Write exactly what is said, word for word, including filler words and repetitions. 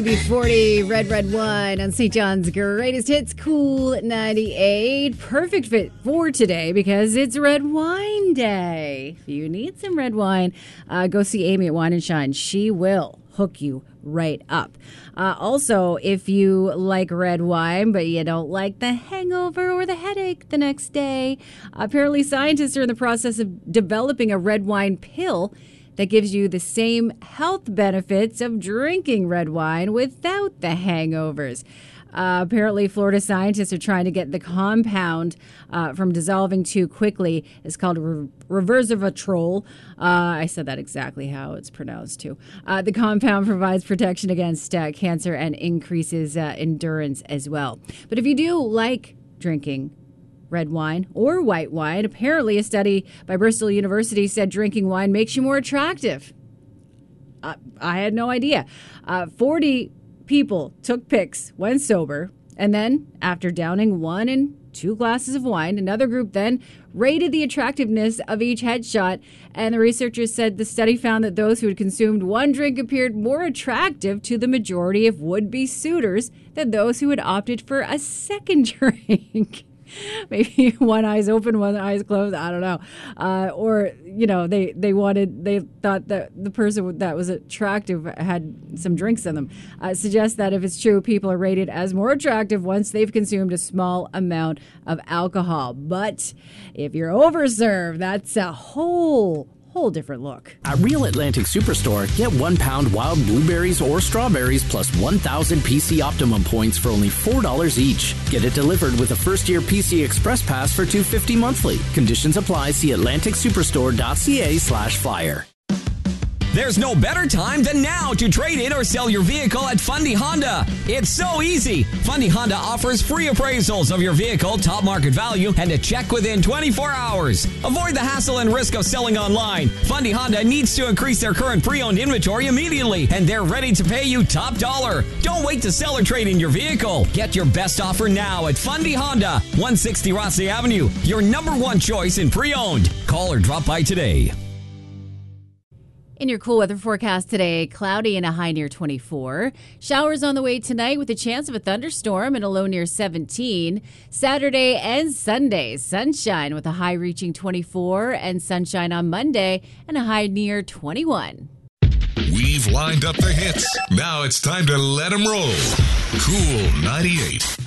B forty Red Red Wine on Saint John's Greatest Hits, Cool ninety-eight. Perfect fit for today because it's Red Wine Day. If you need some red wine, uh, go see Amy at Wine and Shine. She will hook you right up. Uh, also, if you like red wine, but you don't like the hangover or the headache the next day, apparently scientists are in the process of developing a red wine pill that gives you the same health benefits of drinking red wine without the hangovers. Uh, apparently, Florida scientists are trying to get the compound uh, from dissolving too quickly. It's called re- resveratrol. Uh, I said that exactly how it's pronounced, too. Uh, the compound provides protection against uh, cancer and increases uh, endurance as well. But if you do like drinking red wine or white wine, apparently a study by Bristol University said drinking wine makes you more attractive. Uh, I had no idea. Uh, forty people took pics when sober, and then after downing one and two glasses of wine, another group then rated the attractiveness of each headshot, and the researchers said the study found that those who had consumed one drink appeared more attractive to the majority of would-be suitors than those who had opted for a second drink. Maybe one eye's open, one eye's closed. I don't know. Uh, or, you know, they, they wanted, they thought that the person that was attractive had some drinks in them. Uh, suggests that if it's true, people are rated as more attractive once they've consumed a small amount of alcohol. But if you're overserved, that's a whole whole different look. At Real Atlantic Superstore, get one pound wild blueberries or strawberries plus one thousand P C Optimum points for only four dollars each. Get it delivered with a first-year P C Express Pass for two hundred fifty dollars monthly. Conditions apply. See atlantic superstore dot c a slash flyer. There's no better time than now to trade in or sell your vehicle at Fundy Honda. It's so easy. Fundy Honda offers free appraisals of your vehicle, top market value, and a check within twenty-four hours. Avoid the hassle and risk of selling online. Fundy Honda needs to increase their current pre-owned inventory immediately, and they're ready to pay you top dollar. Don't wait to sell or trade in your vehicle. Get your best offer now at Fundy Honda, one sixty Rossley Avenue, your number one choice in pre-owned. Call or drop by today. In your cool weather forecast today, cloudy and a high near twenty-four. Showers on the way tonight with a chance of a thunderstorm and a low near seventeen. Saturday and Sunday, sunshine with a high reaching twenty-four, and sunshine on Monday and a high near twenty-one. We've lined up the hits. Now it's time to let them roll. Cool ninety-eight.